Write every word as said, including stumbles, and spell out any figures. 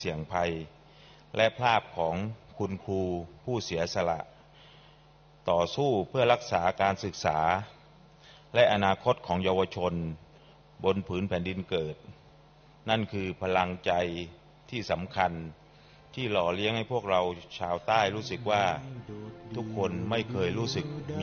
เสี่ยงภัยและภาพของคุณครูผู้เสียสละต่อสู้เพื่อรักษาการศึกษาและอนาคตของเยาวชนบนผืนแผ่นดินเกิดนั่นคือพลังใจที่สำคัญที่หล่อเลี้ยงให้พวกเราชาวใต้รู้สึกว่าทุกคนไม่เคยรู้สึก